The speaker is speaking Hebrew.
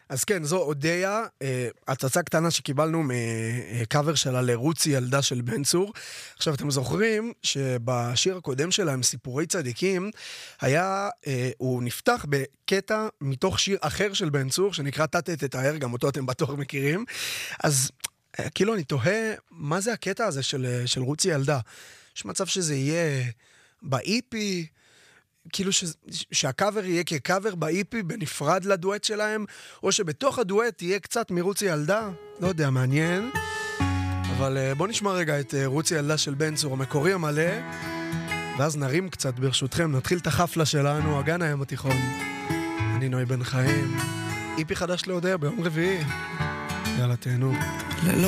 אז כן, זו אודיה, הצצה קטנה שקיבלנו מקאבר שלה לרוצי ילדה של בן צור. עכשיו, אתם זוכרים שבשיר הקודם שלהם, סיפורי צדיקים, הוא נפתח בקטע מתוך שיר אחר של בן צור, שנקרא תת תתאר, גם אותו אתם בטוח מכירים. אז כאילו אני תוהה, מה זה הקטע הזה של רוצי ילדה? יש מצב שזה יהיה באיפי, כאילו שהקאבר יהיה כקאבר באיפי בנפרד לדואט שלהם, או שבתוך הדואט יהיה קצת מרוצי ילדה, לא יודע, מעניין. אבל בוא נשמע רגע את רוצי ילדה של בן צור, המקורי המלא, ואז נרים קצת ברשותכם, נתחיל את החפלה שלנו, אגן הים התיכון. אני נוי בן חיים, איפי חדש להודיה ביום רביעי. יאללה, תהנו.